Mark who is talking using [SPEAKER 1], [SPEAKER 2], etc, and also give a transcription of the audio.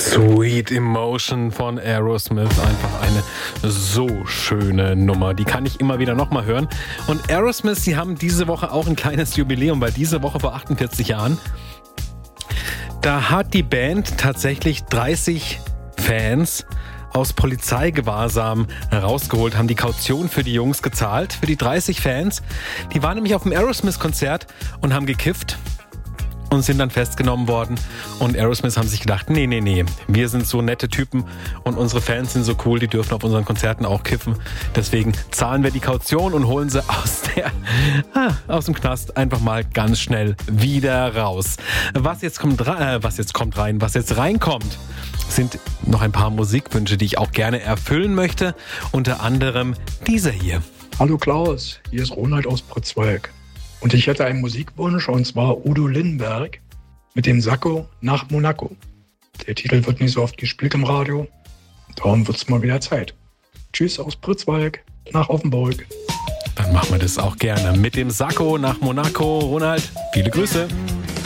[SPEAKER 1] Sweet Emotion von Aerosmith, einfach eine so schöne Nummer. Die kann ich immer wieder nochmal hören. Und Aerosmith, sie haben diese Woche auch ein kleines Jubiläum, weil diese Woche vor 48 Jahren, da hat die Band tatsächlich 30 Fans aus Polizeigewahrsam herausgeholt, haben die Kaution für die Jungs gezahlt, für die 30 Fans. Die waren nämlich auf dem Aerosmith-Konzert und haben gekifft und sind dann festgenommen worden. Und Aerosmith haben sich gedacht, nee, wir sind so nette Typen und unsere Fans sind so cool, die dürfen auf unseren Konzerten auch kiffen. Deswegen zahlen wir die Kaution und holen sie aus dem Knast einfach mal ganz schnell wieder raus. Was jetzt reinkommt, sind noch ein paar Musikwünsche, die ich auch gerne erfüllen möchte. Unter anderem dieser hier.
[SPEAKER 2] Hallo Klaus, hier ist Ronald aus Pritzwalk. Und ich hätte einen Musikwunsch, und zwar Udo Lindenberg mit dem Sacco nach Monaco. Der Titel wird nicht so oft gespielt im Radio, darum wird es mal wieder Zeit. Tschüss aus Pritzwalk nach Offenburg.
[SPEAKER 1] Dann machen wir das auch gerne mit dem Sacco nach Monaco. Ronald, viele Grüße.